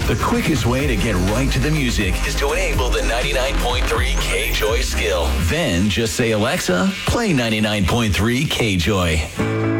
The quickest way to get right to the music is to enable the 99.3 K-Joy skill. Then just say, Alexa, play 99.3 K-Joy.